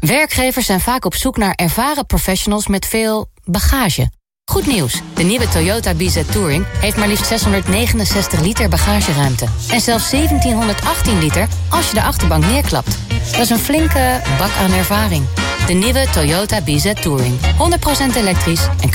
Werkgevers zijn vaak op zoek naar ervaren professionals met veel bagage. Goed nieuws, de nieuwe Toyota BZ Touring heeft maar liefst 669 liter bagageruimte. En zelfs 1718 liter als je de achterbank neerklapt. Dat is een flinke bak aan ervaring. De nieuwe Toyota BZ Touring. 100% elektrisch en